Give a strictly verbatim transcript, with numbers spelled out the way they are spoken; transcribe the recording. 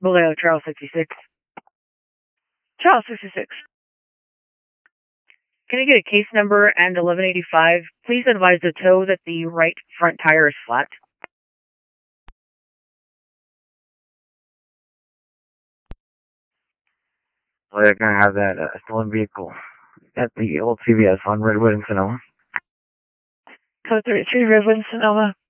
Vallejo, Charles sixty-six. Charles sixty-six. Can I get a case number and eleven eighty-five? Please advise the tow that the right front tire is flat. Well, they're going to have that uh, stolen vehicle at the old C V S on Redwood and Sonoma. Code thirty-three, Redwood and Sonoma.